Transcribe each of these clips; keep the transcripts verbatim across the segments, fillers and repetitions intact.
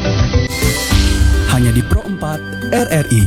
Hanya di Pro empat R R I.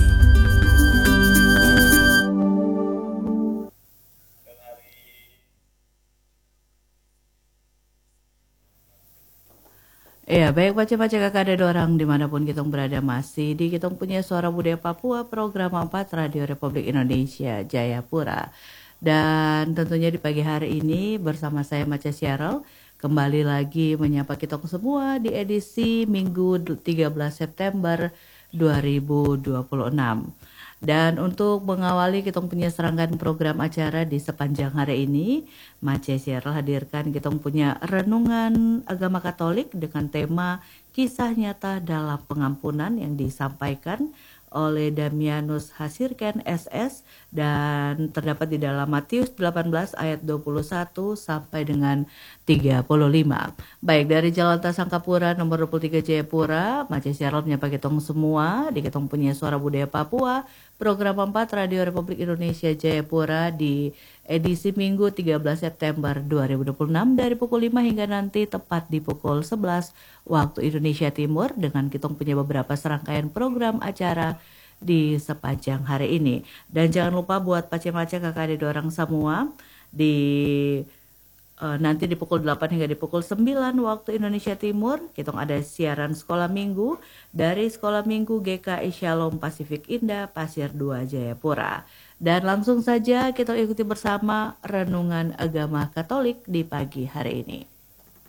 Ya, baik baca-baca kakak ada orang dimanapun kita berada masih di kita punya Suara Budaya Papua program empat Radio Republik Indonesia Jayapura. Dan tentunya di pagi hari ini bersama saya Maca Syarel kembali lagi menyapa kita semua di edisi Minggu tiga belas September dua ribu dua puluh enam. Dan untuk mengawali kita punya serangkaian program acara di sepanjang hari ini, Mace Syarel hadirkan kita punya renungan agama Katolik dengan tema kisah nyata dalam pengampunan yang disampaikan oleh Damianus Hasirken S S dan terdapat di dalam Matius delapan belas ayat dua puluh satu sampai dengan tiga puluh lima. Baik, dari Jalan Tasangkapura nomor dua puluh tiga Jayapura, Mace Syarel menyapa kita semua di kita punya Suara Budaya Papua program empat Radio Republik Indonesia Jayapura di edisi Minggu tiga belas September dua ribu dua puluh enam dari pukul lima hingga nanti tepat di pukul sebelas waktu Indonesia Timur dengan kita punya beberapa serangkaian program acara di sepanjang hari ini. Dan jangan lupa buat pace-pace kakak adik orang semua di uh, nanti di pukul delapan hingga di pukul sembilan waktu Indonesia Timur kita ada siaran sekolah minggu dari Sekolah Minggu G K I Shalom Pasifik Indah Pasir dua Jayapura. Dan langsung saja kita ikuti bersama renungan agama Katolik di pagi hari ini.